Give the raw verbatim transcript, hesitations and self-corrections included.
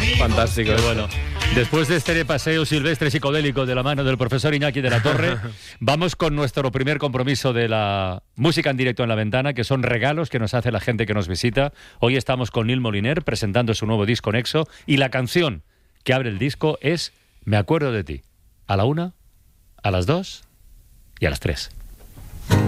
Fantástico. Qué bueno. Después de este paseo silvestre psicodélico de la mano del profesor Iñaki de la Torre, vamos con nuestro primer compromiso de la música en directo en la ventana, que son regalos que nos hace la gente que nos visita. Hoy estamos con Neil Moliner presentando su nuevo disco Nexo, y la canción que abre el disco es Me acuerdo de ti. A la una, a las dos y a las tres.